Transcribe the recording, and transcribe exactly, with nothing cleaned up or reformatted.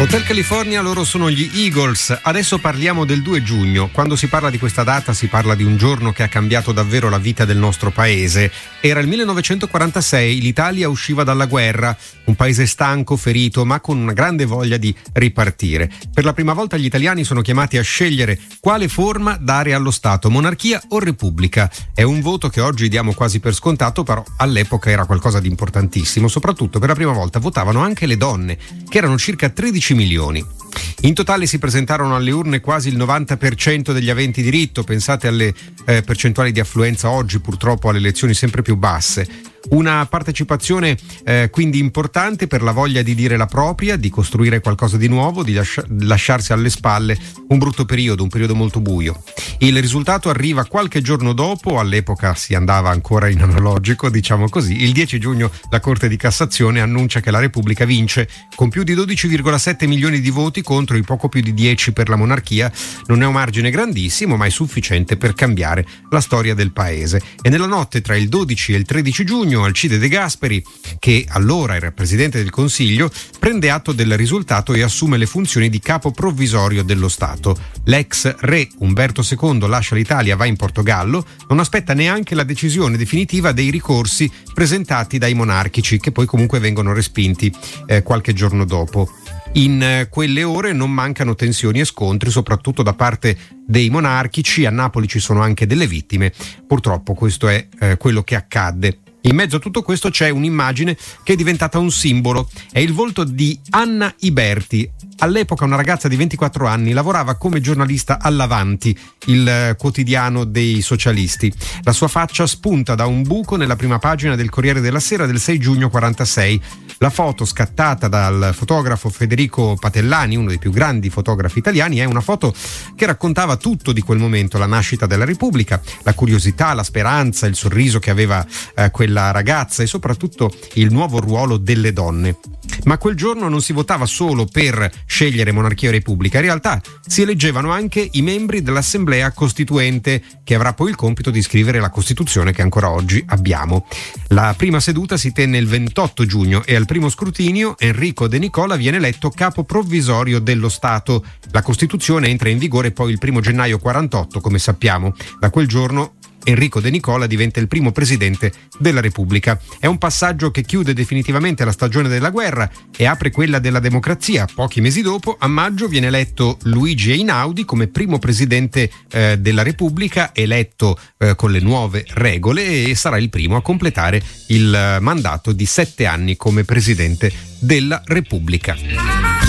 Hotel California, loro sono gli Eagles. Adesso parliamo del due giugno. Quando si parla di questa data si parla di un giorno che ha cambiato davvero la vita del nostro paese. Era il millenovecentoquarantasei, l'Italia usciva dalla guerra, un paese stanco, ferito, ma con una grande voglia di ripartire. Per la prima volta gli italiani sono chiamati a scegliere quale forma dare allo Stato, monarchia o repubblica. È un voto che oggi diamo quasi per scontato, però all'epoca era qualcosa di importantissimo. Soprattutto per la prima volta votavano anche le donne, che erano circa tredici milioni. In totale si presentarono alle urne quasi il novanta per cento degli aventi diritto. Pensate alle eh, percentuali di affluenza oggi, purtroppo alle elezioni sempre più basse. Una partecipazione eh, quindi importante per la voglia di dire la propria, di costruire qualcosa di nuovo, di lascia- lasciarsi alle spalle un brutto periodo, un periodo molto buio. Il risultato arriva qualche giorno dopo, all'epoca si andava ancora in analogico, diciamo così. Il dieci giugno la Corte di Cassazione annuncia che la Repubblica vince con più di dodici virgola sette milioni di voti contro i poco più di dieci per la monarchia. Non è un margine grandissimo, ma è sufficiente per cambiare la storia del paese. E nella notte tra il dodici e il tredici giugno Alcide De Gasperi, che allora era presidente del Consiglio, prende atto del risultato e assume le funzioni di capo provvisorio dello Stato. L'ex re Umberto secondo lascia l'Italia, va in Portogallo, non aspetta neanche la decisione definitiva dei ricorsi presentati dai monarchici, che poi comunque vengono respinti eh, qualche giorno dopo. In eh, quelle ore non mancano tensioni e scontri, soprattutto da parte dei monarchici. A Napoli ci sono anche delle vittime. Purtroppo questo è eh, quello che accadde. In mezzo a tutto questo c'è un'immagine che è diventata un simbolo. È il volto di Anna Iberti. All'epoca una ragazza di ventiquattro anni, lavorava come giornalista all'Avanti, il quotidiano dei socialisti. La sua faccia spunta da un buco nella prima pagina del Corriere della Sera del sei giugno quarantasei. La foto, scattata dal fotografo Federico Patellani, uno dei più grandi fotografi italiani, è una foto che raccontava tutto di quel momento: la nascita della Repubblica, la curiosità, la speranza, il sorriso che aveva eh, quella ragazza e soprattutto il nuovo ruolo delle donne. Ma quel giorno non si votava solo per scegliere monarchia o repubblica, in realtà si eleggevano anche i membri dell'Assemblea Costituente, che avrà poi il compito di scrivere la Costituzione che ancora oggi abbiamo. La prima seduta si tenne il ventotto giugno e al primo scrutinio Enrico De Nicola viene eletto capo provvisorio dello Stato. La Costituzione entra in vigore poi il primo gennaio quarantotto, come sappiamo. Da quel giorno Enrico De Nicola diventa il primo presidente della Repubblica. È un passaggio che chiude definitivamente la stagione della guerra e apre quella della democrazia. Pochi mesi dopo, a maggio, viene eletto Luigi Einaudi come primo presidente eh, della Repubblica, eletto eh, con le nuove regole, e sarà il primo a completare il mandato di sette anni come presidente della Repubblica.